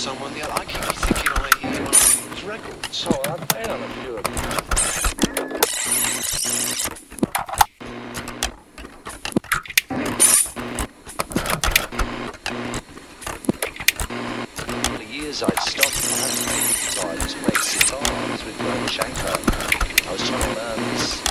someone the other. I keep thinking I hear one of his records. Oh, I've played on a few of them. For years I'd stopped. I hadn't played guitar, I just played sitar. I was with Glenn Shanko. I was trying to learn this